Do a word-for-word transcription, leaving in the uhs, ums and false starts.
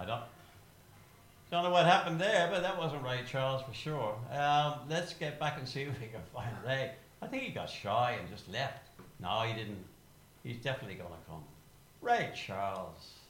I don't don't know what happened there, but that wasn't Ray Charles for sure. Um, let's get back and see if we can find Ray. I think he got shy and just left. No, he didn't. He's definitely going to come. Ray Charles.